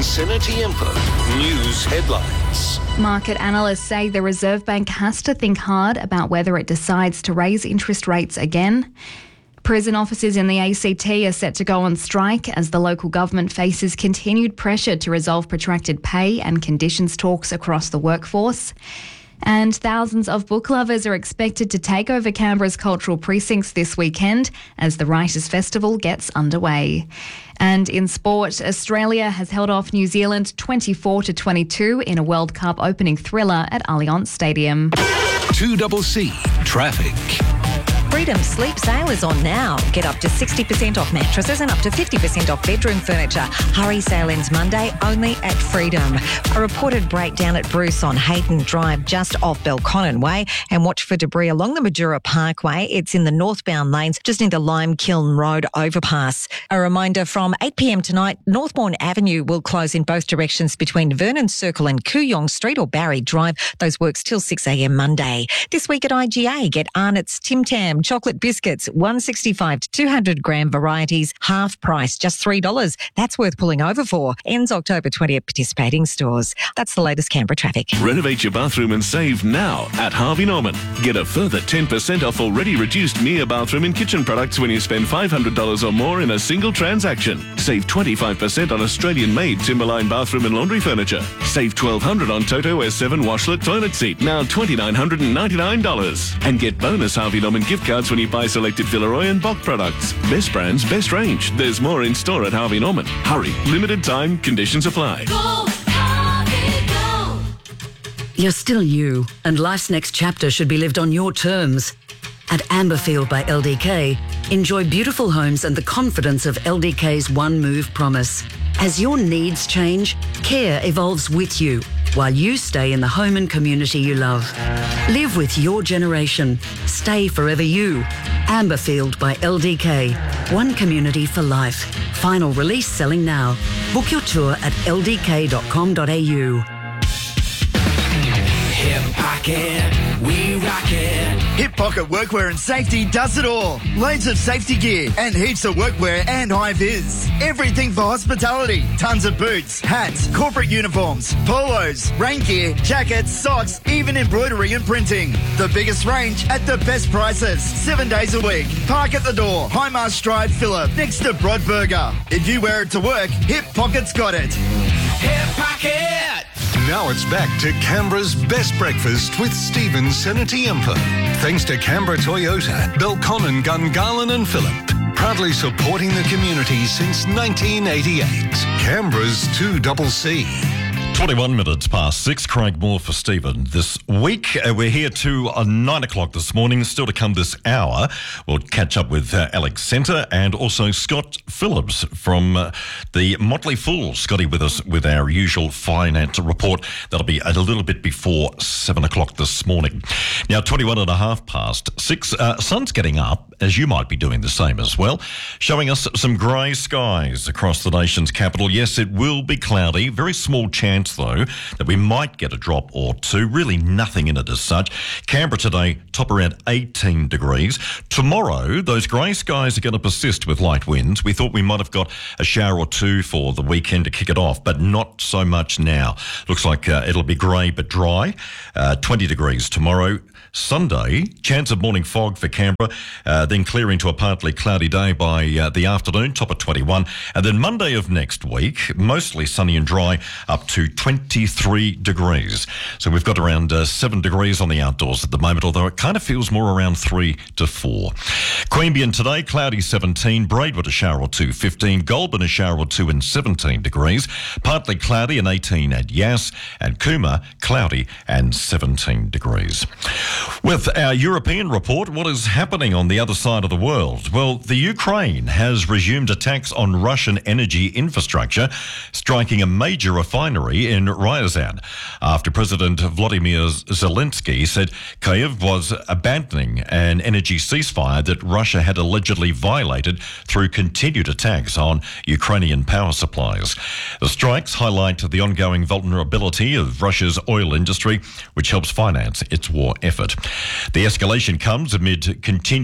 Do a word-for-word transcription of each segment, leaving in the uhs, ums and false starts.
Senatiempo News Headlines. Market analysts say the Reserve Bank has to think hard about whether it decides to raise interest rates again. Prison officers in the A C T are set to go on strike as the local government faces continued pressure to resolve protracted pay and conditions talks across the workforce. And thousands of book lovers are expected to take over Canberra's cultural precincts this weekend as the Writers' Festival gets underway. And in sport, Australia has held off New Zealand twenty-four to twenty-two in a World Cup opening thriller at Allianz Stadium. two C C Traffic. Freedom Sleep Sale is on now. Get up to sixty percent off mattresses and up to fifty percent off bedroom furniture. Hurry sale ends Monday only at Freedom. A reported breakdown at Bruce on Hayden Drive just off Belconnen Way, and watch for debris along the Madura Parkway. It's in the northbound lanes just near the Lime Kiln Road overpass. A reminder from eight p.m. tonight, Northbourne Avenue will close in both directions between Vernon Circle and Kooyong Street or Barry Drive. Those works till six a.m. Monday. This week at I G A, get Arnott's Tim Tam chocolate biscuits, one sixty-five to two hundred gram varieties, half price, just three dollars. That's worth pulling over for. Ends October twentieth at participating stores. That's the latest Canberra traffic. Renovate your bathroom and save now at Harvey Norman. Get a further ten percent off already reduced Mia bathroom and kitchen products when you spend five hundred dollars or more in a single transaction. Save twenty-five percent on Australian-made Timberline bathroom and laundry furniture. Save twelve hundred dollars on Toto S seven washlet toilet seat, now two thousand nine hundred ninety-nine dollars. And get bonus Harvey Norman gift cards when you buy selected Villeroy and Bock products. Best brands, best range. There's more in store at Harvey Norman. Hurry, limited time, conditions apply. Go, Harvey, go. You're still you, and life's next chapter should be lived on your terms. At Amberfield by L D K, enjoy beautiful homes and the confidence of L D K's One Move promise. As your needs change, care evolves with you, while you stay in the home and community you love. Live with your generation. Stay forever you. Amberfield by L D K. One community for life. Final release selling now. Book your tour at l d k dot com dot a u. Hip Pocket, we rock it. Hip Pocket Workwear and Safety does it all. Loads of safety gear and heaps of workwear and high-vis. Everything for hospitality. Tons of boots, hats, corporate uniforms, polos, rain gear, jackets, socks, even embroidery and printing. The biggest range at the best prices. Seven days a week. Park at the door. Highmarsh Drive, Phillip, next to Brodburger. If you wear it to work, Hip Pocket's got it. Hip Pocket! Now it's back to Canberra's best breakfast with Stephen Senatiempo. Thanks to Canberra Toyota, Belconnen, Gungahlin and Phillip. Proudly supporting the community since nineteen eighty-eight. Canberra's two C C. twenty-one minutes past six. Craig Moore for Stephen. This week, uh, we're here to uh, nine o'clock this morning. Still to come this hour, we'll catch up with uh, Alex Centre and also Scott Phillips from uh, the Motley Fool. Scotty with us with our usual finance report. That'll be a little bit before seven o'clock this morning. Now, twenty-one and a half past six. Uh, sun's getting up, as you might be doing the same as well, showing us some grey skies across the nation's capital. Yes, it will be cloudy. Very small chance, though, that we might get a drop or two. Really nothing in it as such. Canberra today, top around eighteen degrees. Tomorrow, those grey skies are going to persist with light winds. We thought we might have got a shower or two for the weekend to kick it off, but not so much now. Looks like uh, it'll be grey but dry. Uh, twenty degrees tomorrow. Sunday, chance of morning fog for Canberra, uh, then clearing to a partly cloudy day by uh, the afternoon, top of twenty-one. And then Monday of next week, mostly sunny and dry, up to twenty-three degrees. So we've got around uh, seven degrees on the outdoors at the moment, although it kind of feels more around three to four. Queanbeyan today, cloudy seventeen. Braidwood a shower or two, fifteen. Goulburn a shower or two and seventeen degrees. Partly cloudy and eighteen at Yass. And Cooma, cloudy and seventeen degrees. With our European report, what is happening on the other side of the world? Well, the Ukraine has resumed attacks on Russian energy infrastructure, striking a major refinery in Ryazan after President Vladimir Zelensky said Kyiv was abandoning an energy ceasefire that Russia had allegedly violated through continued attacks on Ukrainian power supplies. The strikes highlight the ongoing vulnerability of Russia's oil industry, which helps finance its war effort. The escalation comes amid continued uncertainty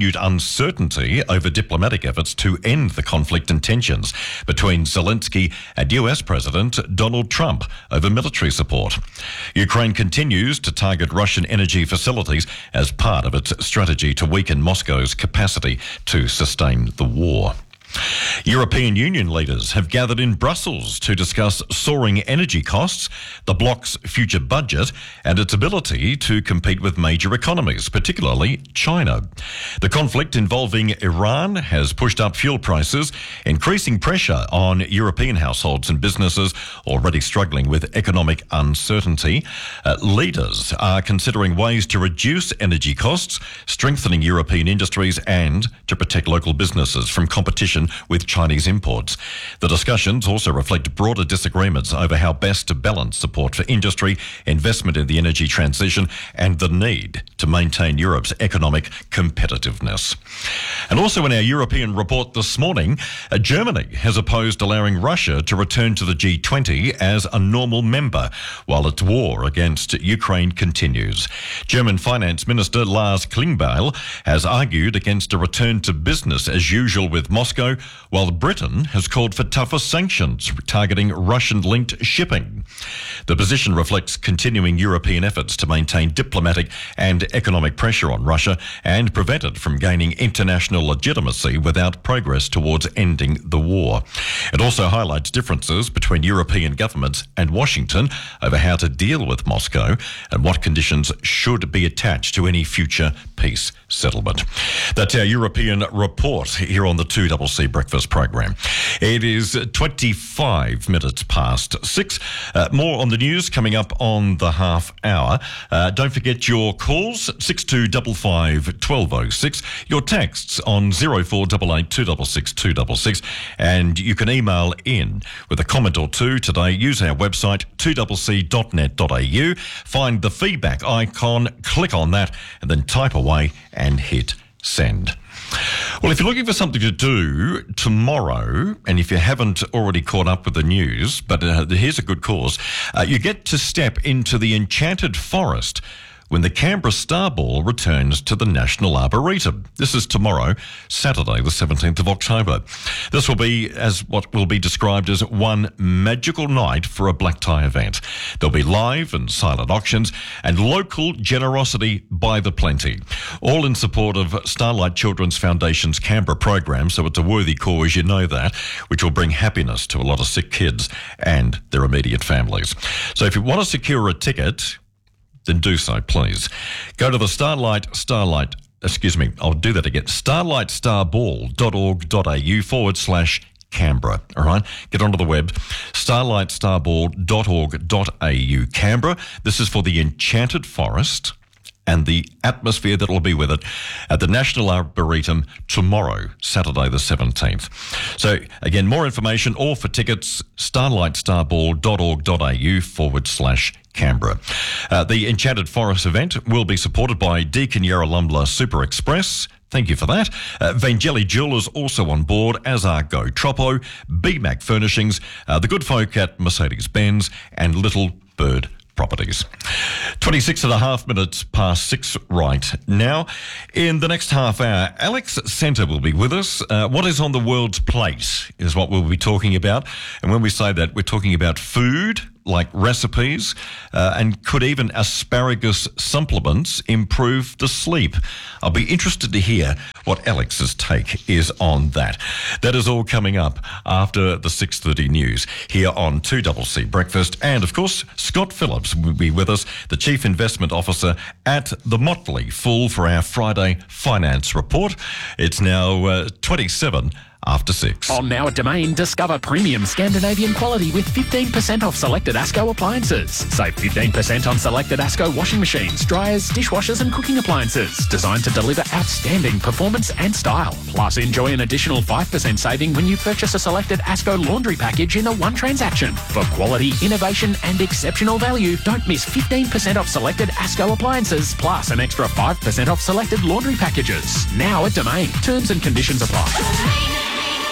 uncertainty over diplomatic efforts to end the conflict and tensions between Zelensky and U S President Donald Trump over military support. Ukraine continues to target Russian energy facilities as part of its strategy to weaken Moscow's capacity to sustain the war. European Union leaders have gathered in Brussels to discuss soaring energy costs, the bloc's future budget, and its ability to compete with major economies, particularly China. The conflict involving Iran has pushed up fuel prices, increasing pressure on European households and businesses already struggling with economic uncertainty. Uh, leaders are considering ways to reduce energy costs, strengthening European industries, and to protect local businesses from competition with Chinese imports. The discussions also reflect broader disagreements over how best to balance support for industry, investment in the energy transition, and the need to maintain Europe's economic competitiveness. And also in our European report this morning, uh, Germany has opposed allowing Russia to return to the G twenty as a normal member while its war against Ukraine continues. German Finance Minister Lars Klingbeil has argued against a return to business as usual with Moscow, while Britain has called for tougher sanctions targeting Russian-linked shipping. The position reflects continuing European efforts to maintain diplomatic and economic pressure on Russia and prevent it from gaining international legitimacy without progress towards ending the war. It also highlights differences between European governments and Washington over how to deal with Moscow and what conditions should be attached to any future peace settlement. That's our European report here on the two C C Breakfast program. It is twenty-five minutes past six. Uh, more on the news coming up on the half hour. Uh, don't forget your calls, six two five five, one two zero six. Your texts on zero four eight eight, two six six, two six six. And you can email in with a comment or two today. Use our website, two c c dot net dot a u. Find the feedback icon, click on that, and then type away and hit send. Well, if you're looking for something to do tomorrow, and if you haven't already caught up with the news, but uh, here's a good cause, uh, you get to step into the Enchanted Forest when the Canberra Starball returns to the National Arboretum. This is tomorrow, Saturday, the seventeenth of October. This will be as what will be described as one magical night for a black tie event. There'll be live and silent auctions and local generosity by the plenty, all in support of Starlight Children's Foundation's Canberra program, so it's a worthy cause, you know that, which will bring happiness to a lot of sick kids and their immediate families. So if you want to secure a ticket, then do so, please. Go to the Starlight, Starlight, excuse me, I'll do that again, starlight starball dot org dot a u forward slash Canberra, all right? Get onto the web, starlight starball dot org dot a u Canberra. This is for the Enchanted Forest and the atmosphere that will be with it at the National Arboretum tomorrow, Saturday the seventeenth. So, again, more information or for tickets, starlight starball dot org dot a u forward slash Canberra. Uh, the Enchanted Forest event will be supported by Deakin Yarralumla Super Express. Thank you for that. Uh, Vangeli Jewelers also on board, as are Go Troppo, B Mac Furnishings, uh, the good folk at Mercedes-Benz, and Little Bird Properties. twenty-six and a half minutes past six right now. In the next half hour, Alex Centre will be with us. Uh, what is on the world's plate is what we'll be talking about. And when we say that, we're talking about food, like recipes, uh, and could even asparagus supplements improve the sleep? I'll be interested to hear what Alex's take is on that. That is all coming up after the six thirty news here on two C C Breakfast. And, of course, Scott Phillips will be with us, the Chief Investment Officer at the Motley Fool, for our Friday Finance Report. It's now uh, twenty-seven after six. On Now at Domain, discover premium Scandinavian quality with fifteen percent off selected ASCO appliances. Save fifteen percent on selected ASCO washing machines, dryers, dishwashers and cooking appliances, designed to deliver outstanding performance and style. Plus, enjoy an additional five percent saving when you purchase a selected ASCO laundry package in a one transaction. For quality, innovation and exceptional value, don't miss fifteen percent off selected ASCO appliances, plus an extra five percent off selected laundry packages. Now at Domain. Terms and conditions apply.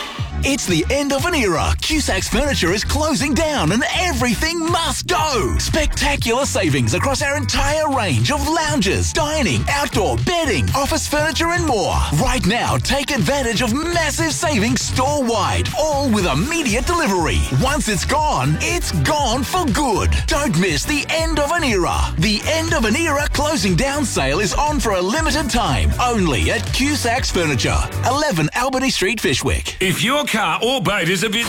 It's the end of an era. Cusacks Furniture is closing down and everything must go. Spectacular savings across our entire range of lounges, dining, outdoor, bedding, office furniture and more. Right now, take advantage of massive savings store-wide, all with immediate delivery. Once it's gone, it's gone for good. Don't miss the end of an era. The end of an era closing down sale is on for a limited time, only at Cusacks Furniture, eleven Albany Street, Fishwick. If your car or boat is a bit...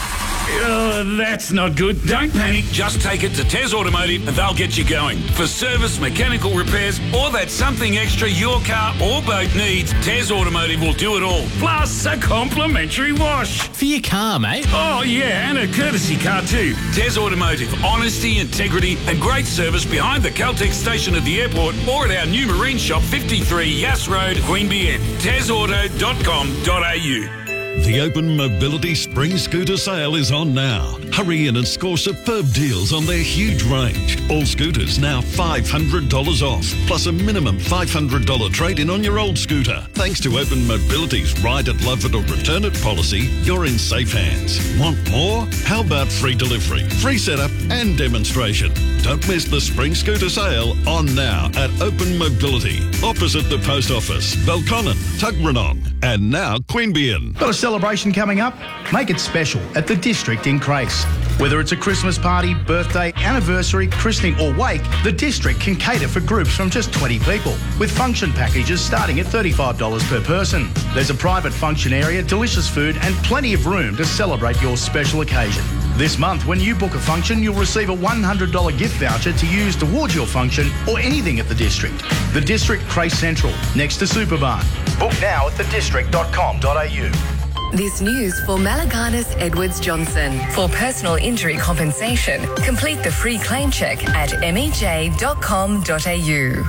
Oh, that's not good. Don't panic. Just take it to Tez Automotive and they'll get you going. For service, mechanical repairs, or that something extra your car or boat needs, Tez Automotive will do it all. Plus a complimentary wash. For your car, mate. Oh, yeah, and a courtesy car too. Tez Automotive. Honesty, integrity and great service behind the Caltex station at the airport or at our new marine shop, fifty-three Yass Road, Queanbeyan. tez auto dot com dot a u. The Open Mobility Spring Scooter Sale is on now. Hurry in and score superb deals on their huge range. All scooters now five hundred dollars off, plus a minimum five hundred dollars trade-in on your old scooter. Thanks to Open Mobility's Ride it, Love it or Return it policy, you're in safe hands. Want more? How about free delivery, free setup and demonstration? Don't miss the Spring Scooter Sale on now at Open Mobility, opposite the Post Office, Belconnen, Tuggeranong, and now Queanbeyan. Got a celebration coming up? Make it special at the District in Crace. Whether it's a Christmas party, birthday, anniversary, christening or wake, the District can cater for groups from just twenty people, with function packages starting at thirty-five dollars per person. There's a private function area, delicious food and plenty of room to celebrate your special occasion. This month, when you book a function, you'll receive a one hundred dollars gift voucher to use towards your function or anything at the District. The District, Crace Central, next to Superbarn. Book now at the district dot com dot a u. This news for Malaganas Edwards Johnson. For personal injury compensation, complete the free claim check at m e j dot com dot a u.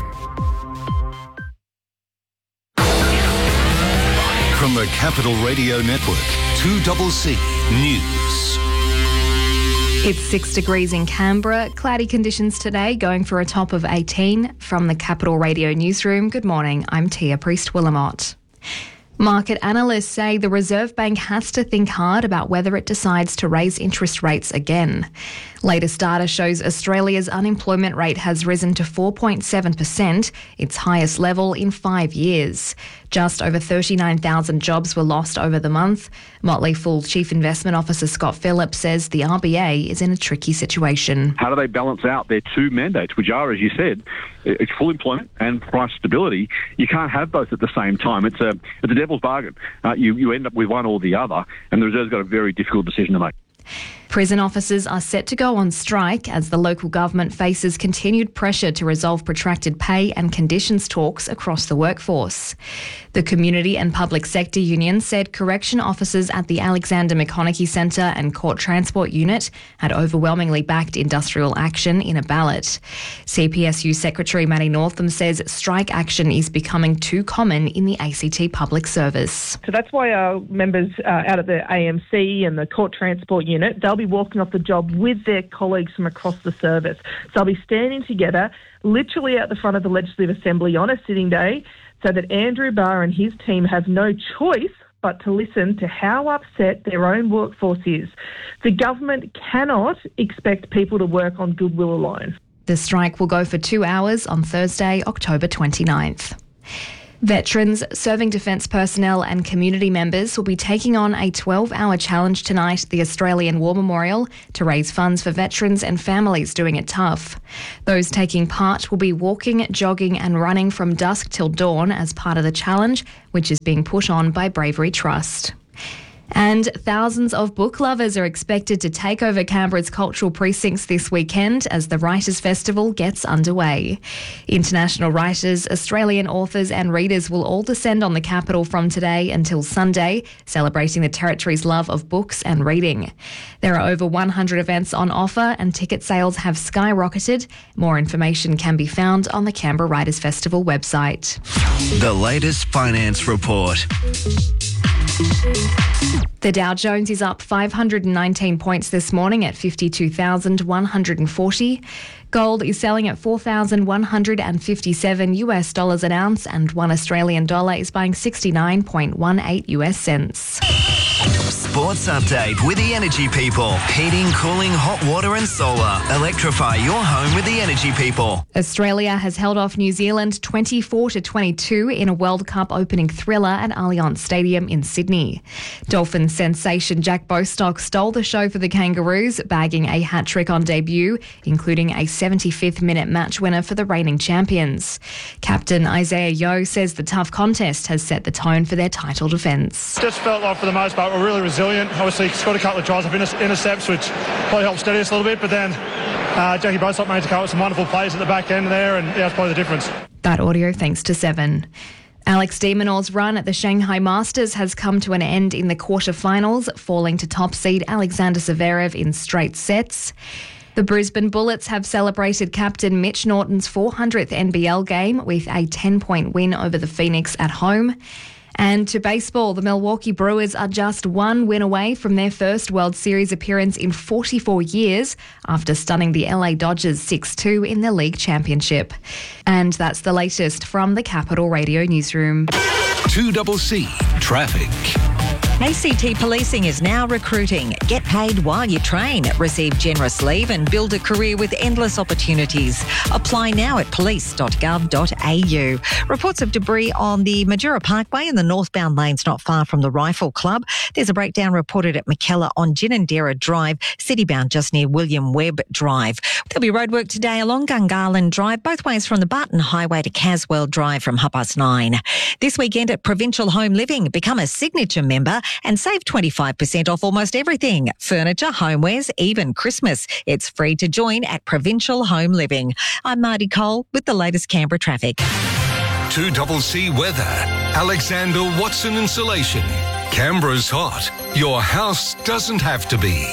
From the Capital Radio Network, two C C News. It's six degrees in Canberra. Cloudy conditions today, going for a top of eighteen. From the Capital Radio Newsroom, good morning. I'm Tia Priest-Willamott. Market analysts say the Reserve Bank has to think hard about whether it decides to raise interest rates again. Latest data shows Australia's unemployment rate has risen to four point seven percent, its highest level in five years. Just over thirty-nine thousand jobs were lost over the month. Motley Fool Chief Investment Officer Scott Phillips says the R B A is in a tricky situation. How do they balance out their two mandates, which are, as you said, it's full employment and price stability? You can't have both at the same time. It's a it's a devil's bargain. Uh, you, you end up with one or the other, and the Reserve's got a very difficult decision to make. Prison officers are set to go on strike as the local government faces continued pressure to resolve protracted pay and conditions talks across the workforce. The Community and Public Sector Union said correction officers at the Alexander McConaughey Centre and Court Transport Unit had overwhelmingly backed industrial action in a ballot. C P S U Secretary Matty Northam says strike action is becoming too common in the A C T public service. So that's why our members uh, out of the A M C and the Court Transport Unit, they'll be walking off the job with their colleagues from across the service. So they'll be standing together literally out the front of the Legislative Assembly on a sitting day so that Andrew Barr and his team have no choice but to listen to how upset their own workforce is. The government cannot expect people to work on goodwill alone. The strike will go for two hours on Thursday, October twenty-ninth. Veterans, serving defence personnel and community members will be taking on a twelve-hour challenge tonight at the Australian War Memorial to raise funds for veterans and families doing it tough. Those taking part will be walking, jogging and running from dusk till dawn as part of the challenge, which is being put on by Bravery Trust. And thousands of book lovers are expected to take over Canberra's cultural precincts this weekend as the Writers' Festival gets underway. International writers, Australian authors and readers will all descend on the capital from today until Sunday, celebrating the territory's love of books and reading. There are over one hundred events on offer and ticket sales have skyrocketed. More information can be found on the Canberra Writers' Festival website. The latest finance report. The Dow Jones is up five hundred nineteen points this morning at fifty-two thousand one hundred forty. Gold is selling at four thousand one hundred fifty-seven U S dollars an ounce and one Australian dollar is buying sixty-nine point one eight U S cents. Sports update with the Energy People. Heating, cooling, hot water and solar. Electrify your home with the Energy People. Australia has held off New Zealand twenty-four to twenty-two in a World Cup opening thriller at Allianz Stadium in Sydney. Dolphins sensation Jack Bostock stole the show for the Kangaroos, bagging a hat-trick on debut, including a seventy-fifth minute match winner for the reigning champions. Captain Isaiah Yeo says the tough contest has set the tone for their title defence. Just felt like for the most part we're really resilient. Obviously scored a couple of tries of inter- intercepts which probably helped steady us a little bit, but then uh, Jackie Bostock managed to come up with some wonderful plays at the back end there, and yeah, that's probably the difference. That audio thanks to Seven. Alex de Minaur's run at the Shanghai Masters has come to an end in the quarterfinals, falling to top seed Alexander Zverev in straight sets. The Brisbane Bullets have celebrated captain Mitch Norton's four hundredth N B L game with a ten-point win over the Phoenix at home. And to baseball, the Milwaukee Brewers are just one win away from their first World Series appearance in forty-four years after stunning the L A Dodgers six two in the league championship. And that's the latest from the Capital Radio newsroom. two C C Traffic. A C T Policing is now recruiting. Get paid while you train, receive generous leave and build a career with endless opportunities. Apply now at police dot gov dot a u. Reports of debris on the Majura Parkway in the northbound lanes not far from the Rifle Club. There's a breakdown reported at Mackellar on Ginninderra Drive, citybound just near William Webb Drive. There'll be roadwork today along Gungahlin Drive, both ways from the Barton Highway to Caswell Drive from half past nine. This weekend at Provincial Home Living, become a signature member and save twenty-five percent off almost everything. Furniture, homewares, even Christmas. It's free to join at Provincial Home Living. I'm Marty Cole with the latest Canberra traffic. two C C weather. Alexander Watson Insulation. Canberra's hot. Your house doesn't have to be.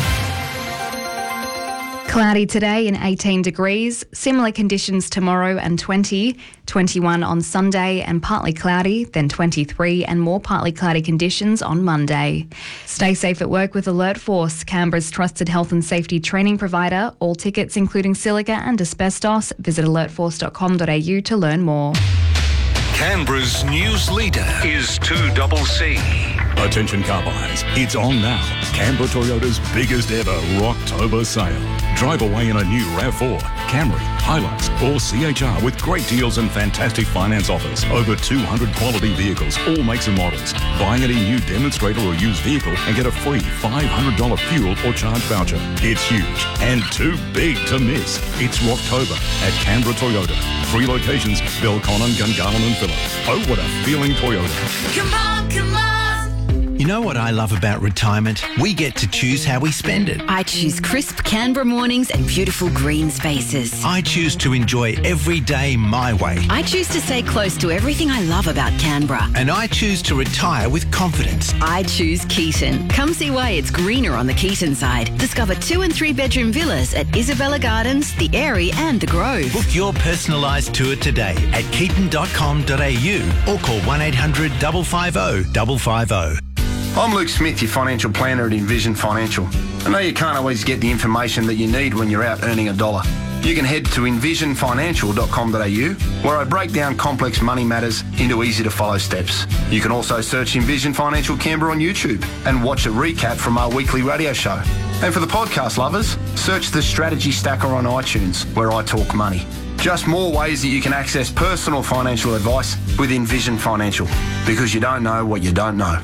Cloudy today and eighteen degrees. Similar conditions tomorrow and twenty. twenty-one on Sunday and partly cloudy, then twenty-three and more partly cloudy conditions on Monday. Stay safe at work with Alert Force, Canberra's trusted health and safety training provider. All tickets, including silica and asbestos. Visit alert force dot com dot a u to learn more. Canberra's news leader is two C C. Attention car buyers, it's on now. Canberra Toyota's biggest ever Rocktober sale. Drive away in a new RAV four, Camry, Hilux or C H R with great deals and fantastic finance offers. Over two hundred quality vehicles, all makes and models. Buy any new demonstrator or used vehicle and get a free five hundred dollars fuel or charge voucher. It's huge and too big to miss. It's Rocktober at Canberra Toyota. Three locations, Belconnen, Gungahlin and Phillip. Oh, what a feeling Toyota. Come on, come on. You know what I love about retirement? We get to choose how we spend it. I choose crisp Canberra mornings and beautiful green spaces. I choose to enjoy every day my way. I choose to stay close to everything I love about Canberra. And I choose to retire with confidence. I choose Keaton. Come see why it's greener on the Keaton side. Discover two and three bedroom villas at Isabella Gardens, The Airy and The Grove. Book your personalised tour today at keaton dot com dot a u or call one eight hundred five five zero five five zero. I'm Luke Smith, your financial planner at Envision Financial. I know you can't always get the information that you need when you're out earning a dollar. You can head to envision financial dot com dot a u, where I break down complex money matters into easy-to-follow steps. You can also search Envision Financial Canberra on YouTube and watch a recap from our weekly radio show. And for the podcast lovers, search the Strategy Stacker on iTunes, where I talk money. Just more ways that you can access personal financial advice with Envision Financial, because you don't know what you don't know.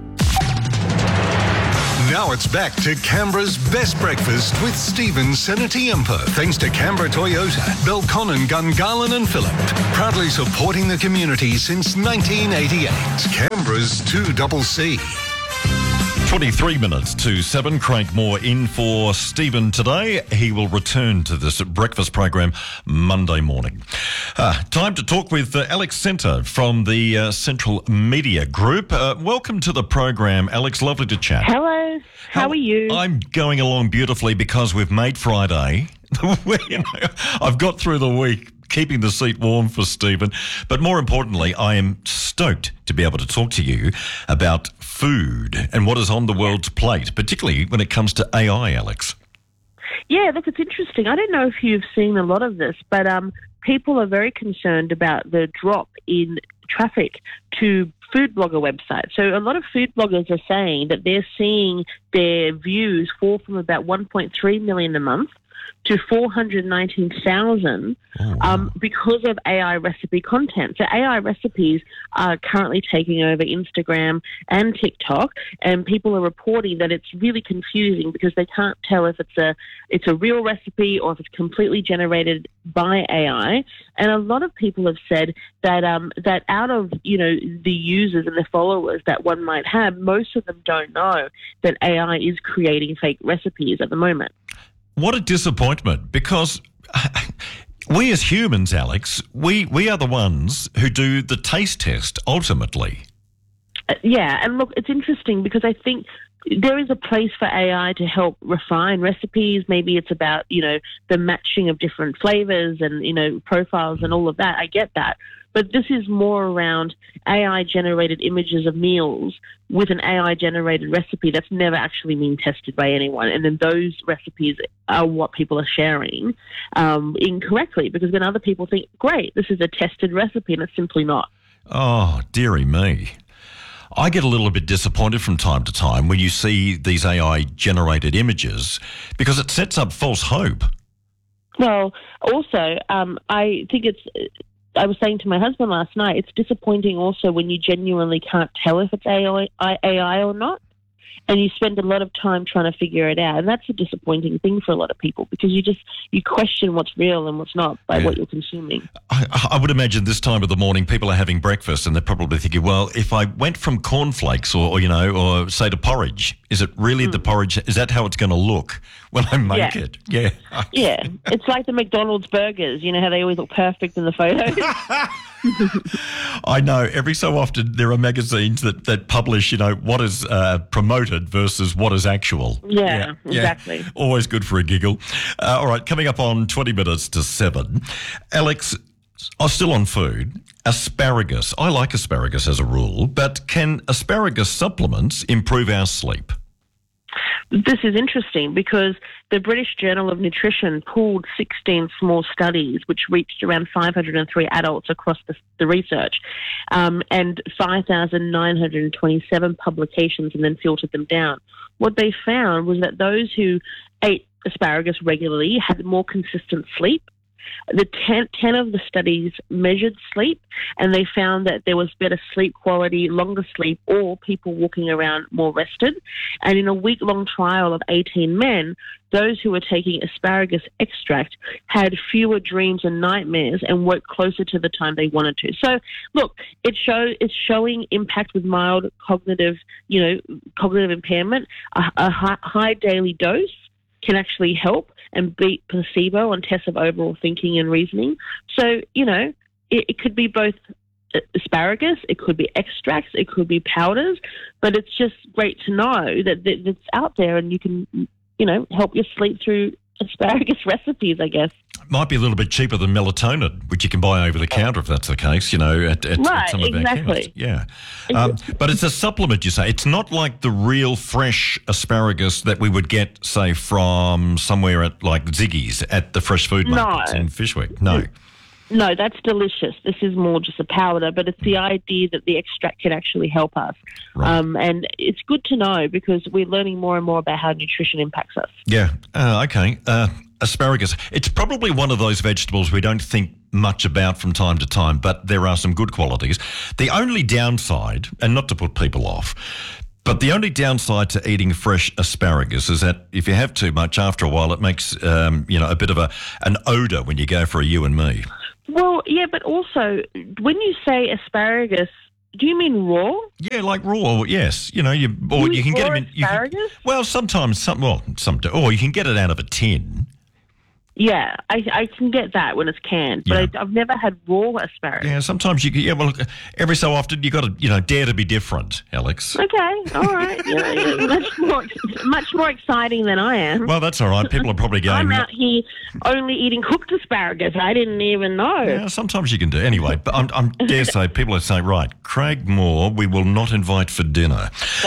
Now it's back to Canberra's best breakfast with Stephen Senatiempa, thanks to Canberra Toyota, Belconnen, Gungahlin and Phillip. Proudly supporting the community since nineteen eighty-eight. Canberra's two C C. twenty-three minutes to seven. Craig Moore in for Stephen today. He will return to this breakfast program Monday morning. Uh, time to talk with uh, Alex Centre from the uh, Central Media Group. Uh, welcome to the program, Alex. Lovely to chat. Hello. How, How are you? I'm going along beautifully because we've made Friday. You know, I've got through the week keeping the seat warm for Stephen. But more importantly, I am stoked to be able to talk to you about food and what is on the world's plate, particularly when it comes to A I, Alex. Yeah, look, it's interesting. I don't know if you've seen a lot of this, but um, people are very concerned about the drop in traffic to food blogger websites. So a lot of food bloggers are saying that they're seeing their views fall from about one point three million a month to four hundred nineteen thousand um, because of A I recipe content. So A I recipes are currently taking over Instagram and TikTok, and people are reporting that it's really confusing because they can't tell if it's a it's a real recipe or if it's completely generated by A I. And a lot of people have said that um, that out of you know the users and the followers that one might have, most of them don't know that A I is creating fake recipes at the moment. What a disappointment, because we as humans, Alex, we, we are the ones who do the taste test ultimately. Uh, yeah, and look, it's interesting because I think there is a place for A I to help refine recipes. Maybe it's about, you know, the matching of different flavors and, you know, profiles and all of that. I get that. But this is more around A I-generated images of meals with an A I-generated recipe that's never actually been tested by anyone. And then those recipes are what people are sharing um, incorrectly, because then other people think, great, this is a tested recipe, and it's simply not. Oh, dearie me. I get a little bit disappointed from time to time when you see these A I-generated images because it sets up false hope. Well, also, um, I think it's... I was saying to my husband last night, it's disappointing also when you genuinely can't tell if it's A I or not, and you spend a lot of time trying to figure it out. And that's a disappointing thing for a lot of people because you just, you question what's real and what's not by Yeah. what you're consuming. I, I would imagine this time of the morning people are having breakfast and they're probably thinking, well, if I went from cornflakes or, or you know, or say to porridge, is it really the porridge? Is that how it's going to look when I make Yeah. it? Yeah. Yeah, it's like the McDonald's burgers. You know how they always look perfect in the photos? I know every so often there are magazines that, that publish, you know, what is uh, promoted versus what is actual. Yeah, exactly. Always good for a giggle. Uh, all right, coming up on twenty minutes to seven. Alex, I'm still on food. Asparagus. I like asparagus as a rule, but can asparagus supplements improve our sleep? This is interesting because the British Journal of Nutrition pulled sixteen small studies which reached around five hundred three adults across the, the research um, and five thousand nine hundred twenty-seven publications, and then filtered them down. What they found was that those who ate asparagus regularly had more consistent sleep. The ten, ten of the studies measured sleep, and they found that there was better sleep quality, longer sleep, or people walking around more rested. And in a week-long trial of eighteen men, those who were taking asparagus extract had fewer dreams and nightmares and woke closer to the time they wanted to. So, look, it show, it's showing impact with mild cognitive, you know, cognitive impairment. A, a high, high daily dose can actually help and beat placebo on tests of overall thinking and reasoning. So, you know, it, it could be both asparagus, it could be extracts, it could be powders, but it's just great to know that, that it's out there and you can, you know, help you sleep through asparagus recipes, I guess. Might be a little bit cheaper than melatonin, which you can buy over the counter if that's the case, you know, at, at, Right, at some of our exactly. chemists. Yeah. Um, but it's a supplement, you say. It's not like the real fresh asparagus that we would get, say, from somewhere at like Ziggy's at the fresh food No. markets in Fishwick. No. No, that's delicious. This is more just a powder, but it's the idea that the extract can actually help us. Um, and it's good to know because we're learning more and more about how nutrition impacts us. Yeah. Uh, okay. Uh, asparagus. It's probably one of those vegetables we don't think much about from time to time, but there are some good qualities. The only downside, and not to put people off, but the only downside to eating fresh asparagus is that if you have too much, after a while, it makes um, you know a bit of a an odour when you go for a you and me. Well, yeah, but also when you say asparagus, do you mean raw? Yeah, like raw. Yes, you know, you or You you, can eat get raw them in. You can, asparagus? well, sometimes some. Well, some. Or you can get it out of a tin. Yeah, I, I can get that when it's canned, but I, I've never had raw asparagus. Yeah, sometimes you. can- Yeah, well, look, every so often you got to, you know, dare to be different, Alex. Okay, all right. Yeah, yeah, much more, much more exciting than I am. Well, that's all right. People are probably going. I'm out here only eating cooked asparagus. I didn't even know. Yeah, sometimes you can do. Anyway, but I'm, I'm dare say people are saying, right, Craig Moore, we will not invite for dinner.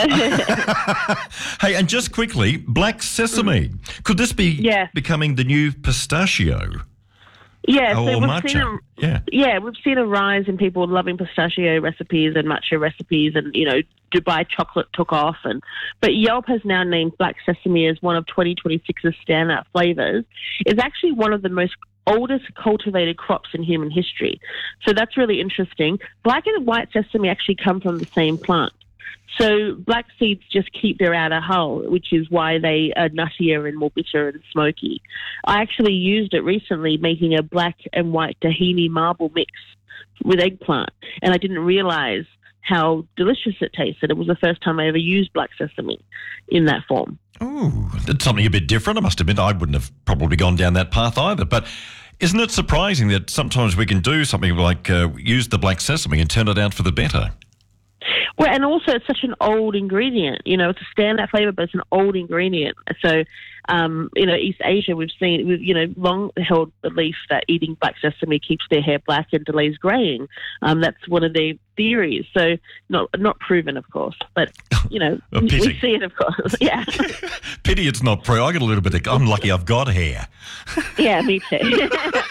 Hey, and just quickly, black sesame. Could this be Yeah. becoming the new pistachio? Yeah, so or we've matcha. seen a, yeah. yeah, we've seen a rise in people loving pistachio recipes and matcha recipes, and you know, Dubai chocolate took off, and but Yelp has now named black sesame as one of twenty twenty-six's standout flavors. It's actually one of the most oldest cultivated crops in human history, so that's really interesting. Black and white sesame actually come from the same plant. So black seeds just keep their outer hull, which is why they are nuttier and more bitter and smoky. I actually used it recently making a black and white tahini marble mix with eggplant, and I didn't realise how delicious it tasted. It was the first time I ever used black sesame in that form. Ooh, it's something a bit different. I must admit, I wouldn't have probably gone down that path either. But isn't it surprising that sometimes we can do something like uh, use the black sesame and turn it out for the better? Well, and also it's such an old ingredient. You know, it's a standout flavour, but it's an old ingredient. So, um, you know, East Asia, we've seen, we've, you know, long held belief that eating black sesame keeps their hair black and delays greying. Um, that's one of their theories. So, not not proven, of course, but you know, A we, pity. we see it, of course. Yeah, Pity it's not pro. I got a little bit of, I'm lucky I've got hair. yeah, me too.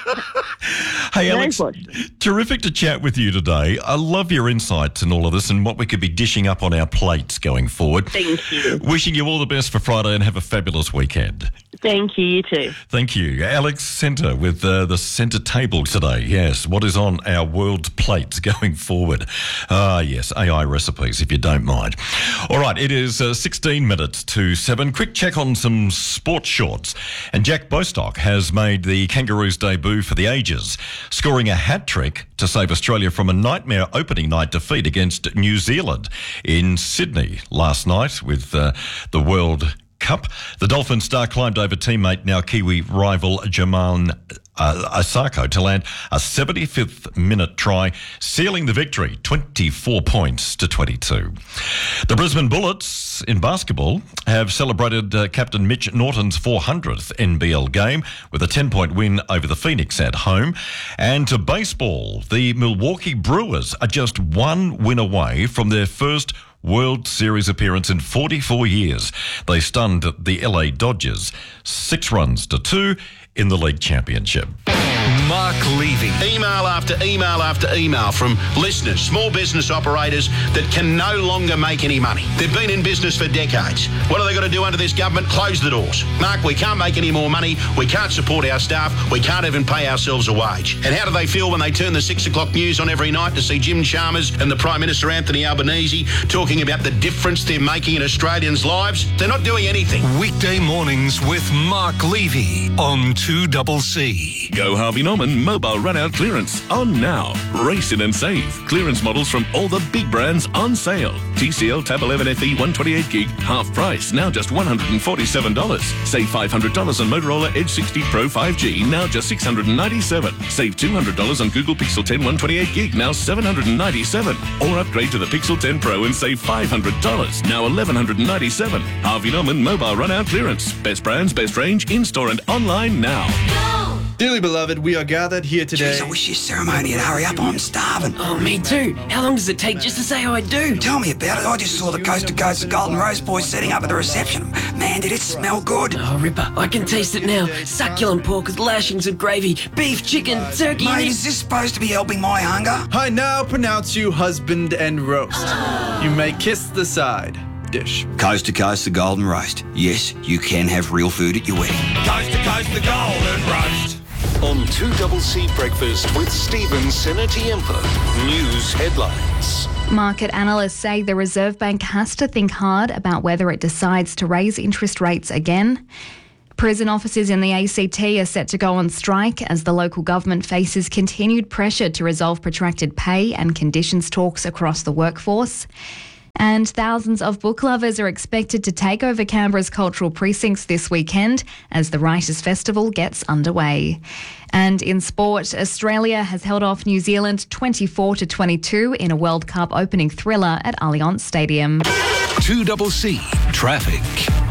Hey, Very Alex, good. terrific to chat with you today. I love your insights and all of this and what we could be dishing up on our plates going forward. Thank you. Wishing you all the best for Friday and have a fabulous weekend. Thank you. You too. Thank you. Alex Centre with uh, the centre table today. Yes, what is on our world plates going forward? Ah, yes, A I recipes, if you don't mind. All right, it is uh, sixteen minutes to seven. Quick check on some sports shorts. And Jack Bostock has made the Kangaroos debut for the ages, scoring a hat-trick to save Australia from a nightmare opening night defeat against New Zealand in Sydney last night with uh, the World Cup. The Dolphin star climbed over teammate, now Kiwi rival Jamal uh, Asako, to land a seventy-fifth minute try, sealing the victory, twenty-four points to twenty-two. The Brisbane Bullets in basketball have celebrated uh, Captain Mitch Norton's four hundredth N B L game with a ten-point win over the Phoenix at home. And to baseball, the Milwaukee Brewers are just one win away from their first World Series appearance in forty-four years. They stunned the L A Dodgers six runs to two in the league championship. Mark Levy. Email after email after email from listeners, small business operators that can no longer make any money. They've been in business for decades. What are they going to do under this government? Close the doors. Mark, we can't make any more money. We can't support our staff. We can't even pay ourselves a wage. And how do they feel when they turn the six o'clock news on every night to see Jim Chalmers and the Prime Minister Anthony Albanese talking about the difference they're making in Australians' lives? They're not doing anything. Weekday mornings with Mark Levy on two C C. Go Harvey Norman mobile run-out clearance on now. Race in and save. Clearance models from all the big brands on sale. T C L Tab eleven F E one twenty-eight gig, half price, now just one hundred forty-seven dollars. Save five hundred dollars on Motorola Edge sixty Pro five G, now just six hundred ninety-seven dollars. Save two hundred dollars on Google Pixel ten one twenty-eight gig, now seven hundred ninety-seven dollars. Or upgrade to the Pixel ten Pro and save five hundred dollars, now eleven ninety-seven dollars. Harvey Norman mobile run-out clearance. Best brands, best range, in-store and online now. Dearly beloved, we are gathered here today. Jeez, I wish this ceremony would hurry up. I'm starving. Oh, me too. How long does it take just to say I do? Tell me about it. I just saw the Coast to Coast the Golden Rose boys setting up at the reception. Man, did it smell good. Oh, Ripper, I can taste it now. Succulent pork with lashings of gravy, beef, chicken, turkey. Mate, is this supposed to be helping my hunger? I now pronounce you husband and roast. You may kiss the side dish. Coast to Coast the Golden Roast. Yes, you can have real food at your wedding. Coast to Coast the Golden Roast. On two C C Breakfast with Stephen Senatiempo. News headlines. Market analysts say the Reserve Bank has to think hard about whether it decides to raise interest rates again. Prison officers in the A C T are set to go on strike as the local government faces continued pressure to resolve protracted pay and conditions talks across the workforce. And thousands of book lovers are expected to take over Canberra's cultural precincts this weekend as the Writers' Festival gets underway. And in sport, Australia has held off New Zealand twenty-four to twenty-two in a World Cup opening thriller at Allianz Stadium. two C C Traffic.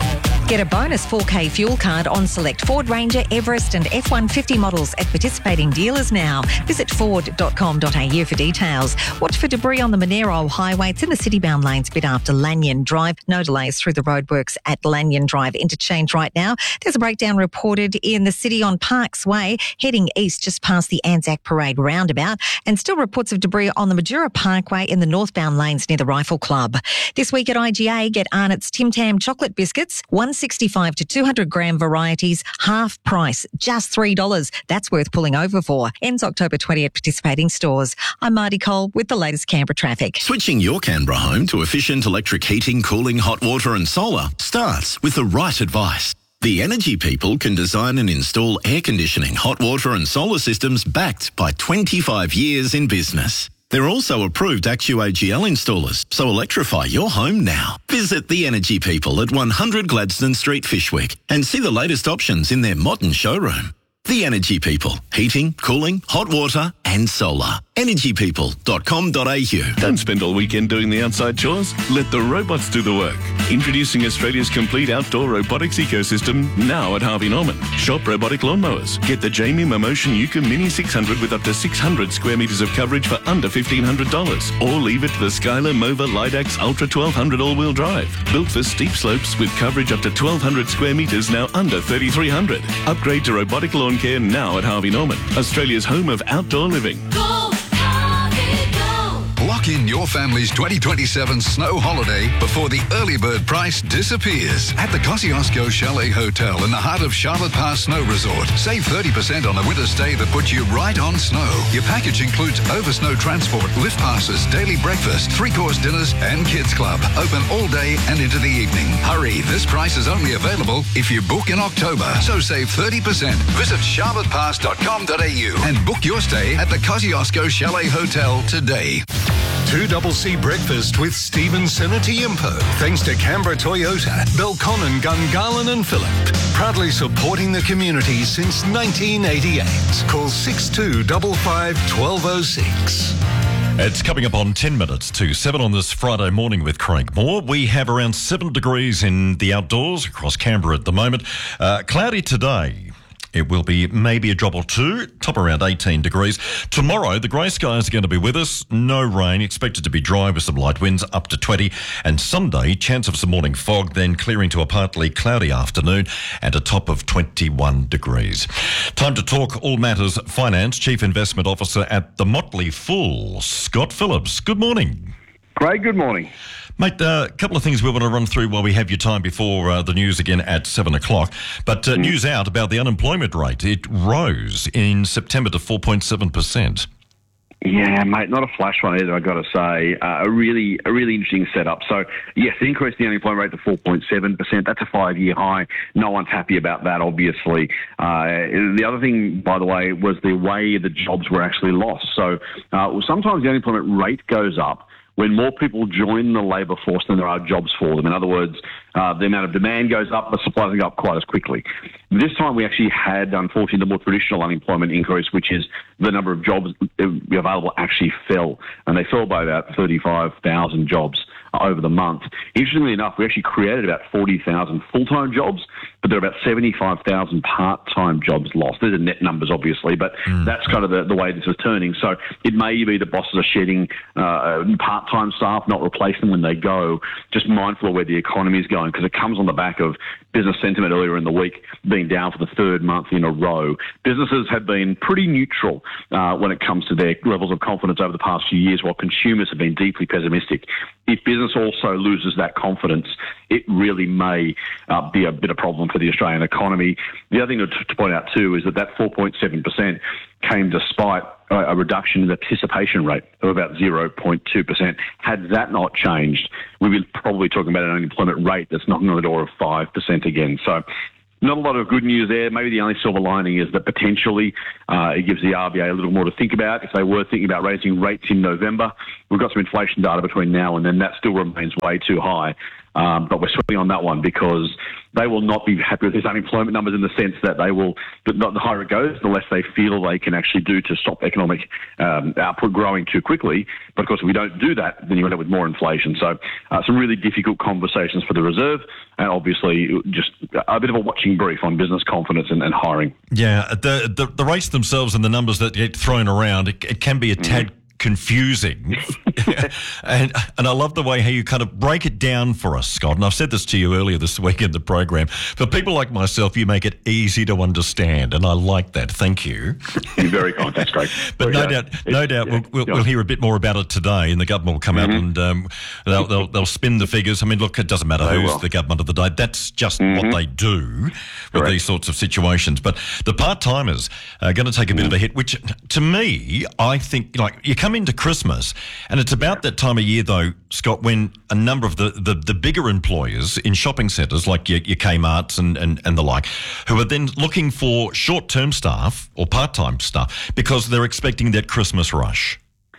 Get a bonus four K fuel card on select Ford Ranger, Everest and F one fifty models at participating dealers now. Visit ford dot com dot a u for details. Watch for debris on the Monero Highway. It's in the city-bound lanes a bit after Lanyon Drive. No delays through the roadworks at Lanyon Drive interchange right now. There's a breakdown reported in the city on Parks Way, heading east just past the Anzac Parade roundabout, and still reports of debris on the Majura Parkway in the northbound lanes near the Rifle Club. This week at I G A, get Arnott's Tim Tam chocolate biscuits, one sixty-five to two hundred gram varieties, half price, just three dollars. That's worth pulling over for. Ends October twentieth at participating stores. I'm Marty Cole with the latest Canberra traffic. Switching your Canberra home to efficient electric heating, cooling, hot water and solar starts with the right advice. The Energy People can design and install air conditioning, hot water and solar systems backed by twenty-five years in business. They're also approved A C U A G L installers, so electrify your home now. Visit The Energy People at one hundred Gladstone Street, Fishwick, and see the latest options in their modern showroom. The Energy People. Heating, cooling, hot water and solar. energy people dot com dot a u. Don't spend all weekend doing the outside chores. Let the robots do the work. Introducing Australia's complete outdoor robotics ecosystem now at Harvey Norman. Shop robotic lawnmowers. Get the Jamie Momotion Yuka Mini six hundred with up to six hundred square metres of coverage for under fifteen hundred dollars. Or leave it to the Skylar Mova Lidax Ultra twelve hundred all-wheel drive. Built for steep slopes with coverage up to twelve hundred square metres, now under thirty-three hundred. Upgrade to robotic lawn care now at Harvey Norman, Australia's home of outdoor living. Go, Harvey, go! Lock in your family's twenty twenty-seven snow holiday before the early bird price disappears at the Kosciuszko Chalet Hotel in the heart of Charlotte Pass Snow Resort. Save thirty percent on a winter stay that puts you right on snow. Your package includes over snow transport, lift passes, daily breakfast, three-course dinners and kids club. Open all day and into the evening. Hurry, this price is only available if you book in October. So save thirty percent. Visit charlotte pass dot com dot a u and book your stay at the Kosciuszko Chalet Hotel today. Two Double C Breakfast with Stephen Senatiempo. Thanks to Canberra Toyota, Belconnen, Gungahlin and Phillip. Proudly supporting the community since nineteen eighty-eight. Call six two five five, one two zero six. It's coming up on ten minutes to seven on this Friday morning with Craig Moore. We have around seven degrees in the outdoors across Canberra at the moment. Uh, cloudy today. It will be maybe a drop or two, top around eighteen degrees. Tomorrow, the grey skies are going to be with us. No rain, expected to be dry with some light winds up to twenty. And Sunday, chance of some morning fog, then clearing to a partly cloudy afternoon and a top of twenty-one degrees. Time to talk all matters finance. Chief Investment Officer at the Motley Fool, Scott Phillips. Good morning. Craig, good morning. Mate, a uh, couple of things we want to run through while we have your time before uh, the news again at seven o'clock. But uh, mm. news out about the unemployment rate. It rose in September to four point seven percent. Yeah, mate, not a flash one either, I've got to say. Uh, a really a really interesting setup. So, yes, it increased the unemployment rate to four point seven percent. That's a five-year high. No one's happy about that, obviously. Uh, the other thing, by the way, was the way the jobs were actually lost. So, uh, sometimes the unemployment rate goes up when more people join the labour force than there are jobs for them. In other words, uh, the amount of demand goes up, but supply doesn't go up quite as quickly. This time we actually had, unfortunately, the more traditional unemployment increase, which is the number of jobs available actually fell. And they fell by about thirty-five thousand jobs over the month. Interestingly enough, we actually created about forty thousand full-time jobs, but there are about seventy-five thousand part-time jobs lost. These are net numbers, obviously, but mm. that's kind of the, the way this is turning. So it may be the bosses are shedding uh, part-time staff, not replace them when they go, just mindful of where the economy is going, because it comes on the back of business sentiment earlier in the week being down for the third month in a row. Businesses have been pretty neutral uh, when it comes to their levels of confidence over the past few years, while consumers have been deeply pessimistic. If business also loses that confidence, it really may uh, be a bit of a problem for the Australian economy. The other thing to, to point out too is that that four point seven percent came despite a, a reduction in the participation rate of about zero point two percent. Had that not changed, we'd be probably talking about an unemployment rate that's knocking on the door of five percent again. So not a lot of good news there. Maybe the only silver lining is that potentially uh, it gives the R B A a little more to think about. If they were thinking about raising rates in November, we've got some inflation data between now and then. That still remains way too high. Um, but we're sweating on that one because they will not be happy with these unemployment numbers in the sense that they will, but not the higher it goes, the less they feel they can actually do to stop economic um, output growing too quickly. But of course, if we don't do that, then you end up with more inflation. So uh, some really difficult conversations for the Reserve, and obviously just a bit of a watching brief on business confidence and, and hiring. Yeah, the, the the rates themselves and the numbers that get thrown around, it, it can be a tad mm-hmm. confusing. and and I love the way how you kind of break it down for us, Scott. And I've said this to you earlier this week in the program. For people like myself, you make it easy to understand, and I like that. Thank you. You're very kind. That's great. But no doubt, no doubt, we'll, we'll, we'll hear a bit more about it today, and the government will come mm-hmm. out and um, they'll, they'll they'll spin the figures. I mean, look, it doesn't matter Very who's well. the government of the day. That's just mm-hmm. what they do with Correct. these sorts of situations. But the part-timers are going to take a bit of a hit, which to me, I think, like, you come into Christmas, and it's about that time of year, though, Scott, when a number of the, the, the bigger employers in shopping centres, like your, your Kmarts and, and, and the like, who are then looking for short-term staff or part-time staff because they're expecting that Christmas rush.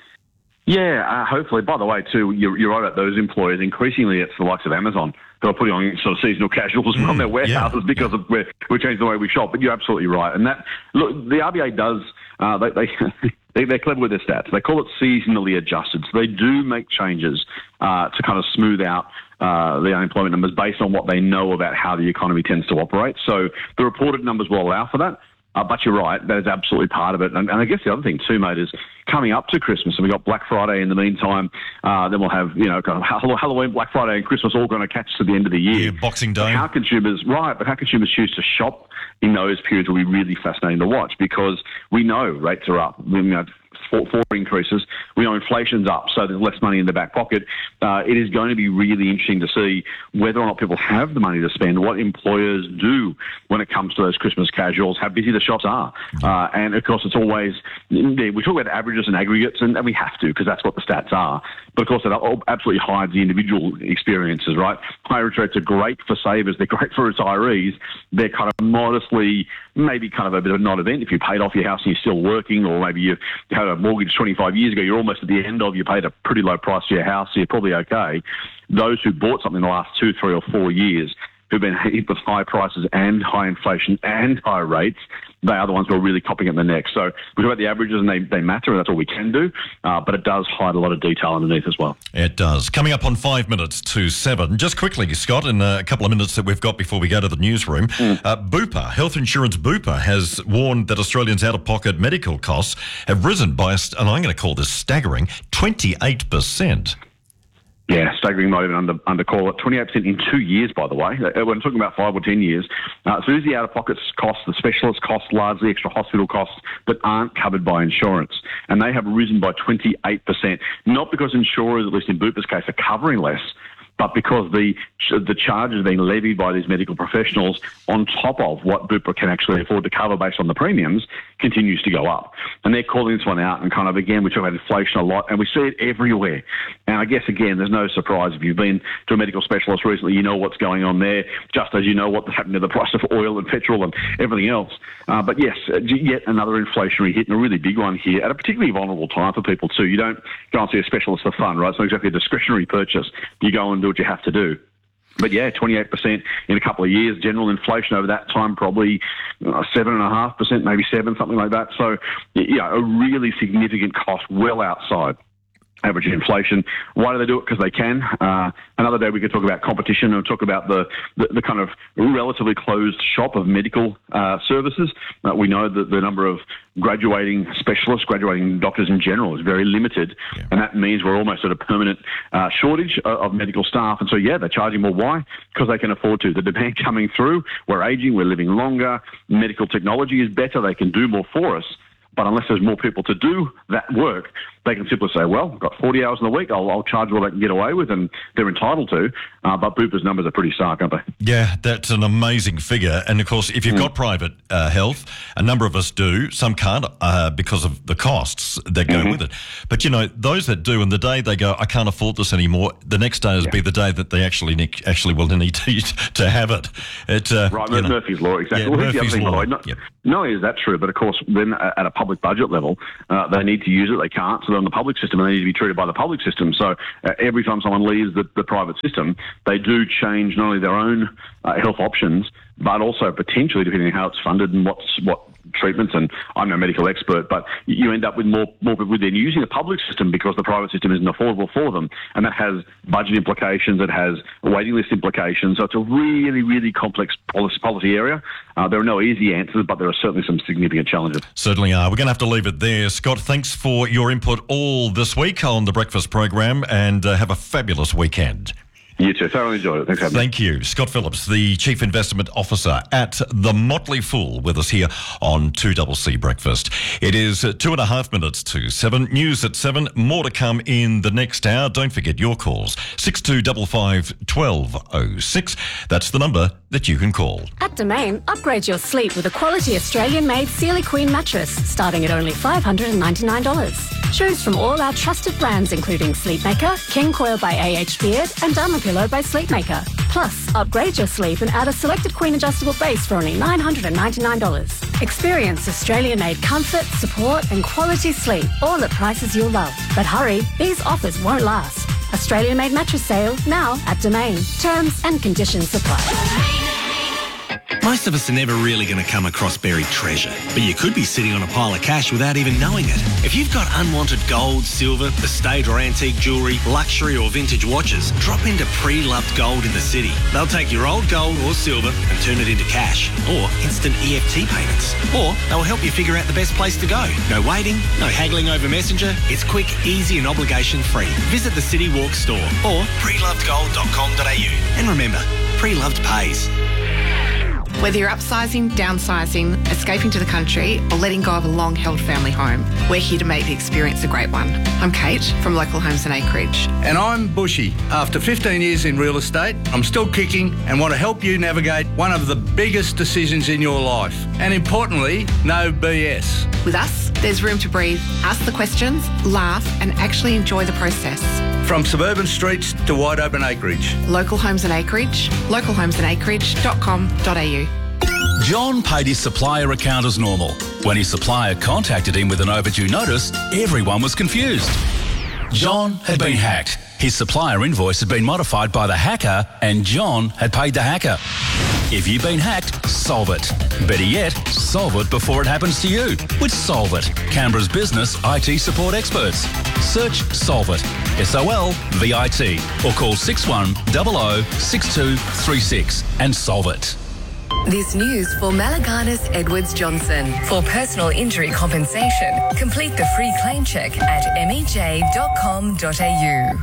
Yeah, uh, hopefully. By the way, too, you're, you're right about those employers. Increasingly, it's the likes of Amazon who are putting on sort of seasonal casuals mm, from their warehouses yeah. because of we're, we're changing the way we shop. But you're absolutely right. And that, look, the R B A does, uh, they, they, they, they're clever with their stats. They call it seasonally adjusted. So they do make changes uh, to kind of smooth out uh, the unemployment numbers based on what they know about how the economy tends to operate. So the reported numbers will allow for that. Uh, but you're right, that is absolutely part of it. And, and I guess the other thing too, mate, is coming up to Christmas, and we've got Black Friday in the meantime. Uh, then we'll have, you know, kind of Halloween, Black Friday, and Christmas all going to catch to the end of the year. Yeah, Boxing Day. But how consumers, right, but how consumers choose to shop in those periods will be really fascinating to watch because we know rates are up. You know, Four, four increases. We know inflation's up, so there's less money in the back pocket. Uh, it is going to be really interesting to see whether or not people have the money to spend, what employers do when it comes to those Christmas casuals, how busy the shops are. Uh, and, of course, it's always, we talk about averages and aggregates, and, and we have to because that's what the stats are. But, of course, it absolutely hides the individual experiences, right? Higher interest rates are great for savers. They're great for retirees. They're kind of modestly, maybe kind of a bit of a non-event. If you paid off your house and you're still working, or maybe you had a mortgage twenty-five years ago, you're almost at the end of, you paid a pretty low price for your house, so you're probably okay. Those who bought something in the last two, three or four years who've been hit with high prices and high inflation and high rates, they are the ones who are really copping it in the neck. So we talk about the averages and they, they matter, and that's all we can do, uh, but it does hide a lot of detail underneath as well. It does. Coming up on five minutes to seven. Just quickly, Scott, in a couple of minutes that we've got before we go to the newsroom, mm. uh, Bupa, health insurance Bupa, has warned that Australians' out-of-pocket medical costs have risen by, a, and I'm going to call this staggering, twenty-eight percent. Yeah, staggering, might even under, undercall it. twenty-eight percent in two years, by the way. We're talking about five or ten years. Uh, so there's the out-of-pocket costs, the specialist costs, largely extra hospital costs that aren't covered by insurance. And they have risen by twenty-eight percent. Not because insurers, at least in Bupa's case, are covering less, but because the the charges being levied by these medical professionals on top of what Bupa can actually afford to cover based on the premiums continues to go up. And they're calling this one out, and kind of, again, we talk about inflation a lot, and we see it everywhere. And I guess, again, there's no surprise if you've been to a medical specialist recently, you know what's going on there, just as you know what's happening to the price of oil and petrol and everything else. Uh, but yes, yet another inflationary hit, and a really big one here, at a particularly vulnerable time for people too. You don't go and see a specialist for fun, right? It's not exactly a discretionary purchase. You go and do what you have to do. But yeah, twenty-eight percent in a couple of years. General inflation over that time, probably uh, seven point five percent, maybe seven, something like that. So, yeah, a really significant cost well outside average inflation. Why do they do it? Because they can. Uh, another day we could talk about competition and talk about the, the, the kind of relatively closed shop of medical uh, services. Uh, we know that the number of graduating specialists, graduating doctors in general is very limited, yeah. and that means we're almost at a permanent uh, shortage of, of medical staff. And so, yeah, they're charging more. Why? Because they can afford to. The demand coming through, we're aging, we're living longer, medical technology is better, they can do more for us. But unless there's more people to do that work, they can simply say, well, I've got forty hours in the week, I'll, I'll charge what I can get away with, and they're entitled to. Uh, but Bupa's numbers are pretty stark, aren't they? Yeah, that's an amazing figure. And, of course, if you've mm. got private uh, health, a number of us do, some can't uh, because of the costs that go mm-hmm. with it. But, you know, those that do, and the day they go, I can't afford this anymore, the next day will yeah. be the day that they actually ne- actually will need to, to have it. it uh, right, you know, Murphy's Law, exactly. Yeah, well, Murphy's the Law. Not, yep. not only is that true, but, of course, then at a public budget level, uh, they need to use it, they can't, so we're on the public system and they need to be treated by the public system. So uh, every time someone leaves the, the private system, they do change not only their own uh, health options, but also potentially, depending on how it's funded and what's what treatments, and I'm no medical expert, but you end up with more more people then using the public system because the private system isn't affordable for them, and that has budget implications, it has waiting list implications, so it's a really, really complex policy, policy area. Uh, there are no easy answers, but there are certainly some significant challenges. Certainly are. We're going to have to leave it there. Scott, thanks for your input all this week on the Breakfast program, and uh, have a fabulous weekend. You too. Thoroughly enjoyed it. Thanks for having me. Thank you. Scott Phillips, the Chief Investment Officer at the Motley Fool, with us here on two C C Breakfast. It is two and a half minutes to seven. News at seven. More to come in the next hour. Don't forget your calls. six two five five, one two oh six. That's the number that you can call. At Domain, upgrade your sleep with a quality Australian-made Sealy Queen mattress, starting at only five hundred ninety-nine dollars. Choose from all our trusted brands, including Sleepmaker, King Coil by A H Beard, and Pillow by Sleepmaker. Plus, upgrade your sleep and add a selected Queen adjustable base for only nine hundred ninety-nine dollars. Experience Australian-made comfort, support and quality sleep, all at prices you'll love. But hurry, these offers won't last. Australian-made mattress sale now at Domain. Terms and conditions apply. Most of us are never really going to come across buried treasure, but you could be sitting on a pile of cash without even knowing it. If you've got unwanted gold, silver, estate or antique jewellery, luxury or vintage watches, drop into Pre-Loved Gold in the city. They'll take your old gold or silver and turn it into cash, or instant E F T payments. Or they'll help you figure out the best place to go. No waiting, no haggling over Messenger. It's quick, easy and obligation-free. Visit the City Walk store or pre loved gold dot com dot a u. And remember, Pre-Loved pays. Whether you're upsizing, downsizing, escaping to the country, or letting go of a long-held family home, we're here to make the experience a great one. I'm Kate from Local Homes and Acreage. And I'm Bushy. After fifteen years in real estate, I'm still kicking and want to help you navigate one of the biggest decisions in your life. And importantly, no B S. With us, there's room to breathe, ask the questions, laugh, and actually enjoy the process. From suburban streets to wide open acreage. Local Homes and Acreage, local homes and acreage dot com dot a u. John paid his supplier account as normal. When his supplier contacted him with an overdue notice, everyone was confused. John had been hacked. His supplier invoice had been modified by the hacker, and John had paid the hacker. If you've been hacked, solve it. Better yet, solve it before it happens to you with Solve It, Canberra's business I T support experts. Search Solve It, S O L V I T, or call six one zero zero six two three six and solve it. This news for Malaganas Edwards Johnson. For personal injury compensation, complete the free claim check at m e j dot com dot a u.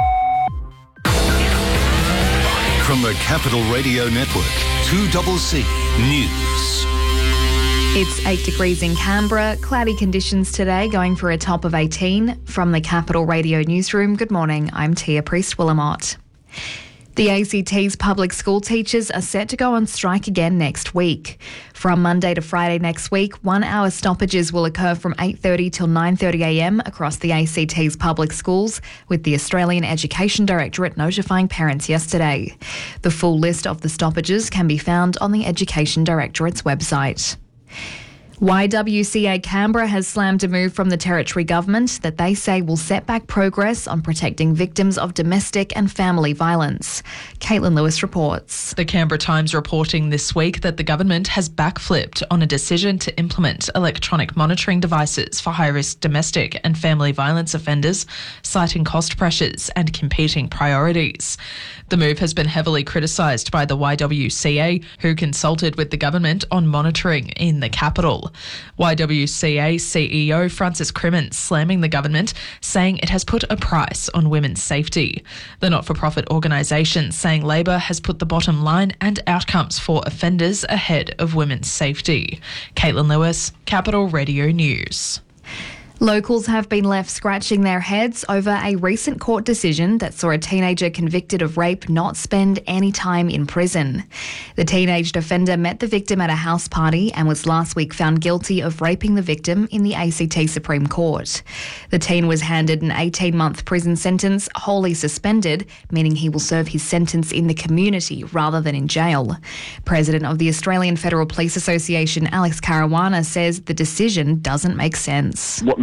From the Capital Radio Network, two C C News. It's eight degrees in Canberra. Cloudy conditions today, going for a top of eighteen. From the Capital Radio Newsroom, good morning. I'm Tia Priest-Willamott. The A C T's public school teachers are set to go on strike again next week. From Monday to Friday next week, one-hour stoppages will occur from eight thirty till nine thirty a m across the A C T's public schools, with the Australian Education Directorate notifying parents yesterday. The full list of the stoppages can be found on the Education Directorate's website. Y W C A Canberra has slammed a move from the Territory Government that they say will set back progress on protecting victims of domestic and family violence. Caitlin Lewis reports. The Canberra Times reporting this week that the government has backflipped on a decision to implement electronic monitoring devices for high-risk domestic and family violence offenders, citing cost pressures and competing priorities. The move has been heavily criticised by the Y W C A, who consulted with the government on monitoring in the capital. Y W C A C E O Francis Crimmins slamming the government, saying it has put a price on women's safety. The not-for-profit organisation saying Labor has put the bottom line and outcomes for offenders ahead of women's safety. Caitlin Lewis, Capital Radio News. Locals have been left scratching their heads over a recent court decision that saw a teenager convicted of rape not spend any time in prison. The teenage offender met the victim at a house party and was last week found guilty of raping the victim in the A C T Supreme Court. The teen was handed an eighteen-month prison sentence, wholly suspended, meaning he will serve his sentence in the community rather than in jail. President of the Australian Federal Police Association, Alex Caruana, says the decision doesn't make sense. What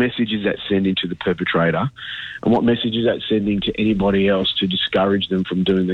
message is that sending to the perpetrator, and what message is that sending to anybody else to discourage them from doing the